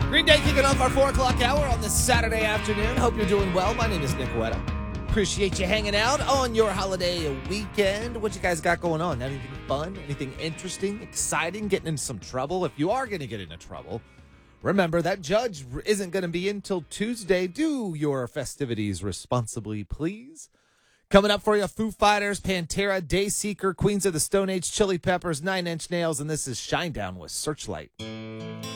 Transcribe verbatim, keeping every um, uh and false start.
Green Day kicking off our four o'clock hour on this Saturday afternoon. Hope you're doing well. My name is Nick Wetta. Appreciate you hanging out on your holiday weekend. What you guys got going on? Anything fun? Anything interesting? Exciting? Getting into some trouble? If you are going to get into trouble, remember that judge isn't going to be in until Tuesday. Do your festivities responsibly, please. Coming up for you, Foo Fighters, Pantera, Dayseeker, Queens of the Stone Age, Chili Peppers, Nine Inch Nails, and this is Shinedown with Searchlight.